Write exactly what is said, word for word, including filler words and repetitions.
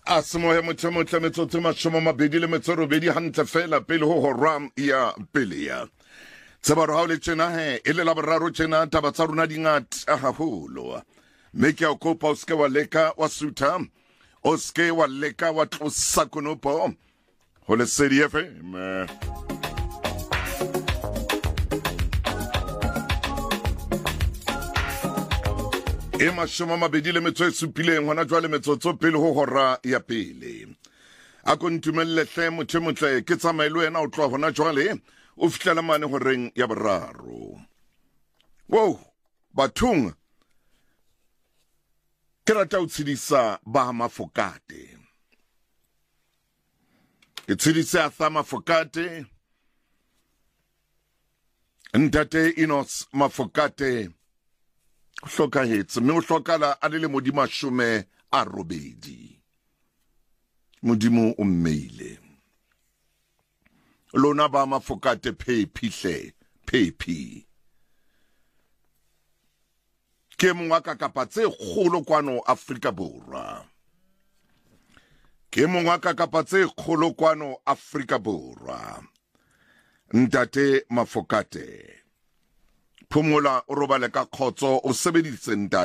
a semoya mothemotle metsotso mashome mabedi le metso robedi hantle fela pele ho hora ya pele ya tsebaro ha o le tjena he e le la boraro tjena taba tsa rona dingata haholo mme ke a kopa o ske wa leka wa sutha o ske wa leka wa tlosa konopo ho le C D F M e mashome mabedi le metso e supileng hona jwale metsotso pele ho hora ya pele a kontumelle hle mothemotle ke tsamaelo ena o tloa hona jwale o fihlela mane horeng ya boraro wow bathong ke rata o tshedisa ba Mafokate ke tshedisa a Tha Mafokate Ntate Enos Mafokate hlokahetse mme o hlokala a le modimo mashome a robedi modimo o mmeile lona ba Mafokate phephi hle phephi ke mongwa ka kapa tse kgolo kwano Afrika Borwa ke mongwa ka kapa tse kgolo kwano Afrika Borwa Ntate Mafokate Phumola o robale ka khotso o sebeditse ntate